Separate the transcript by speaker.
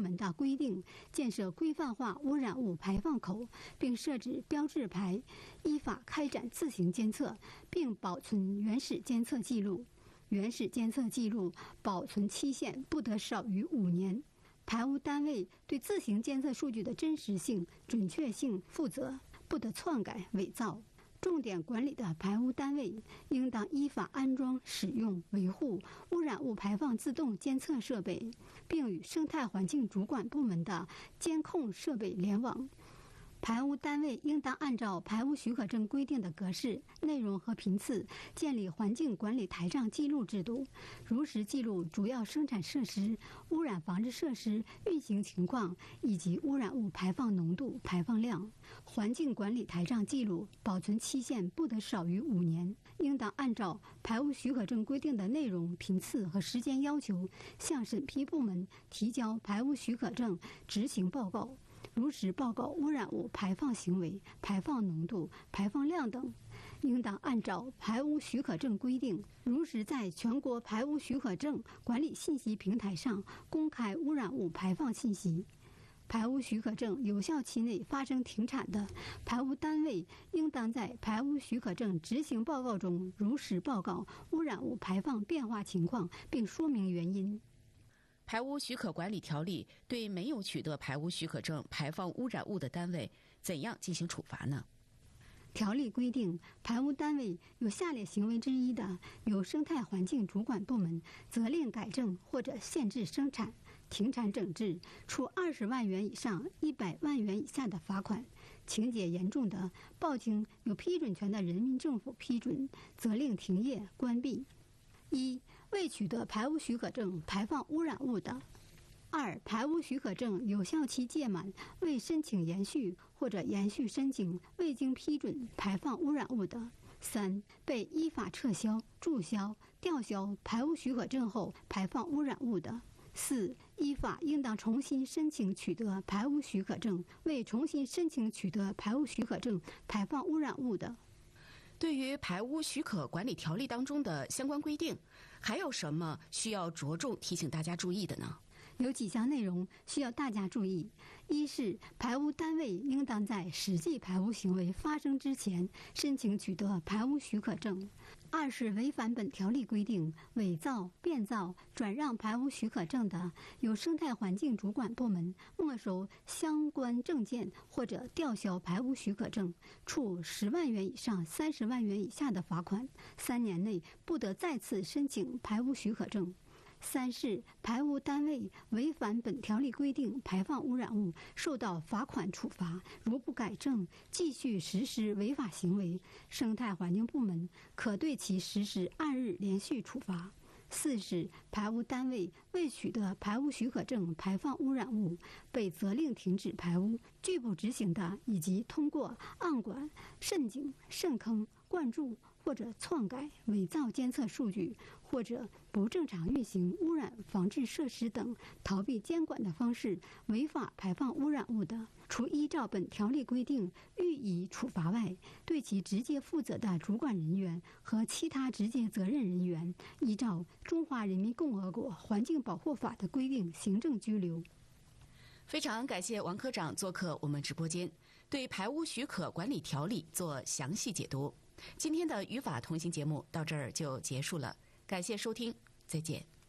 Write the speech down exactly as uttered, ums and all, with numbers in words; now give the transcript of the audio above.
Speaker 1: 门的规定，建设规范化污染物排放口，并设置标志牌，依法开展自行监测，并保存原始监测记录。原始监测记录保存期限不得少于五年。排污单位对自行监测数据的真实性、准确性负责，不得篡改、伪造。重点管理的排污单位应当依法安装、使用、维护污染物排放自动监测设备，并与生态环境主管部门的监控设备联网。排污单位应当按照排污许可证规定的格式、内容和频次建立环境管理台账记录制度，如实记录主要生产设施、污染防治设施运行情况以及污染物排放浓度、排放量。环境管理台账记录保存期限不得少于五年，应当按照排污许可证规定的内容、频次和时间要求，向审批部门提交排污许可证执行报告。如实报告污染物排放行为、排放浓度、排放量等，应当按照排污许可证规定，如实在全国排污许可证管理信息平台上公开污染物排放信息。排污许可证有效期内发生停产的，排污单位应当在排污许可证执行报告中如实报告污染物排放变化情况，并说明原因。
Speaker 2: 排污许可管理条例对没有取得排污许可证排放污染物的单位怎样进行处罚呢？
Speaker 1: 条例规定，排污单位有下列行为之一的，由生态环境主管部门责令改正或者限制生产、停产整治，处二十万元以上一百万元以下的罚款；情节严重的，报经有批准权的人民政府批准，责令停业关闭。一、未取得排污许可证排放污染物的；二、排污许可证有效期届满未申请延续或者延续申请未经批准排放污染物的；三、被依法撤销、注销、吊销排污许可证后排放污染物的；四、依法应当重新申请取得排污许可证未重新申请取得排污许可证排放污染物的。
Speaker 2: 对于排污许可管理条例当中的相关规定，还有什么需要着重提醒大家注意的呢？
Speaker 1: 有几项内容需要大家注意：一是排污单位应当在实际排污行为发生之前申请取得排污许可证；二是违反本条例规定、伪造、变造、转让排污许可证的，由生态环境主管部门没收相关证件或者吊销排污许可证，处十万元以上三十万元以下的罚款，三年内不得再次申请排污许可证。三是排污单位违反本条例规定排放污染物，受到罚款处罚，如不改正，继续实施违法行为，生态环境部门可对其实施按日连续处罚。四是排污单位未取得排污许可证排放污染物，被责令停止排污，拒不执行的，以及通过暗管、渗井、渗坑、灌注或者篡改、伪造监测数据，或者不正常运行污染防治设施等逃避监管的方式违法排放污染物的，除依照本条例规定予以处罚外，对其直接负责的主管人员和其他直接责任人员，依照《中华人民共和国环境保护法》的规定行政拘留。
Speaker 2: 非常感谢王科长做客我们直播间，对排污许可管理条例做详细解读。今天的语法同行节目到这儿就结束了，感谢收听，再见。